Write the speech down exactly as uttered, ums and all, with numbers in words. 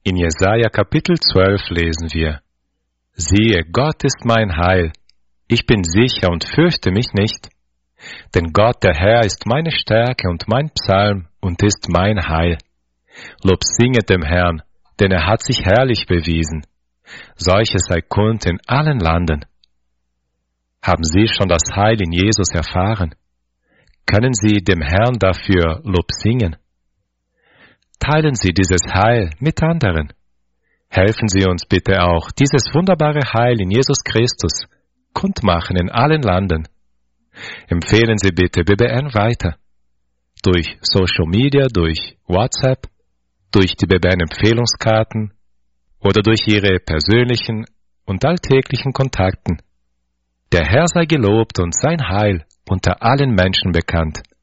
In Jesaja Kapitel zwölf lesen wir: Siehe, Gott ist mein Heil. Ich bin sicher und fürchte mich nicht. Denn Gott, der Herr, ist meine Stärke und mein Psalm und ist mein Heil. Lob singet dem Herrn, denn er hat sich herrlich bewiesen. Solches sei kund in allen Landen. Haben Sie schon das Heil in Jesus erfahren? Können Sie dem Herrn dafür Lob singen? Teilen Sie dieses Heil mit anderen. Helfen Sie uns bitte auch, dieses wunderbare Heil in Jesus Christus kundmachen in allen Landen. Empfehlen Sie bitte B B N weiter. Durch Social Media, durch WhatsApp, durch die B B N-Empfehlungskarten oder durch Ihre persönlichen und alltäglichen Kontakten. Der Herr sei gelobt und sein Heil unter allen Menschen bekannt.